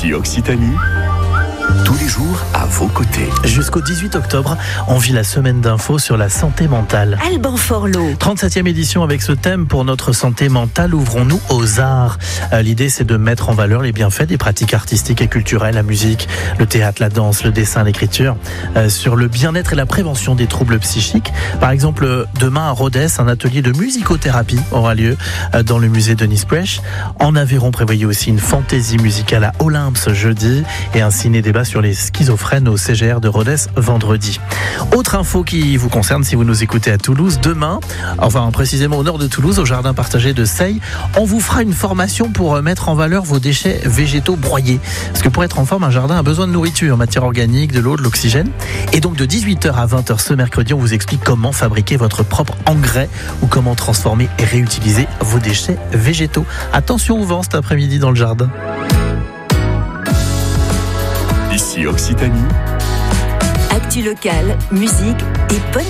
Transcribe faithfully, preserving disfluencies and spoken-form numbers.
Ici Occitanie, tous les jours à vos côtés. Jusqu'au dix-huit octobre, on vit la semaine d'infos sur la santé mentale. Alban Forlot. trente-septième édition avec ce thème pour notre santé mentale. Ouvrons-nous aux arts. Euh, l'idée, c'est de mettre en valeur les bienfaits des pratiques artistiques et culturelles, la musique, le théâtre, la danse, le dessin, l'écriture, euh, sur le bien-être et la prévention des troubles psychiques. Par exemple, demain à Rodez, un atelier de musicothérapie aura lieu euh, dans le musée Denis Presch. En Aveyron, prévoyez aussi une fantaisie musicale à Olympe ce jeudi et un ciné-débat sur les schizophrènes au C G R de Rodez vendredi. Autre info qui vous concerne si vous nous écoutez à Toulouse, demain, enfin précisément au nord de Toulouse, au jardin partagé de Seille, on vous fera une formation pour mettre en valeur vos déchets végétaux broyés. Parce que pour être en forme, un jardin a besoin de nourriture, matière organique, de l'eau, de l'oxygène. Et donc de dix-huit heures à vingt heures ce mercredi, on vous explique comment fabriquer votre propre engrais ou comment transformer et réutiliser vos déchets végétaux. Attention au vent cet après-midi dans le jardin. Ici Occitanie, Actu locale, musique et bonne